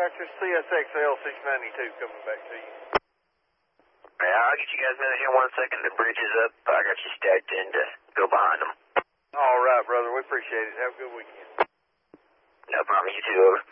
dispatcher. CSXL 692 coming back to you. Yeah, I'll get you guys in here 1 second. The bridge is up. I got you stacked in to go behind them. All right, brother. We appreciate it. Have a good weekend. No problem. You too, over.